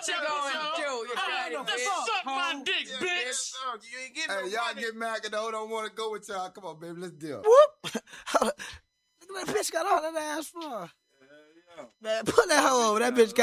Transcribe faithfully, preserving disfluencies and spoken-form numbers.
Shut up, Joe. You tried it, bitch. Suck my dick, bitch. You ain't getting Hey, no y'all money. get mad because I don't want to go with y'all. Come on, baby, let's deal. Whoop. Look at that bitch got all that ass for. Man, put that hoe over. That bitch got